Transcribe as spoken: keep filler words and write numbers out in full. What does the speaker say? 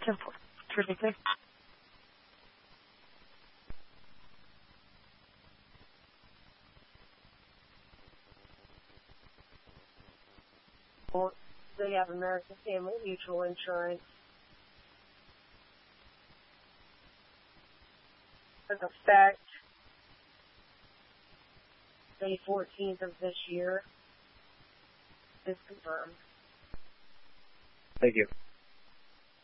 Terrific. They have American Family Mutual Insurance. In effect, May fourteenth of this year is confirmed. Thank you.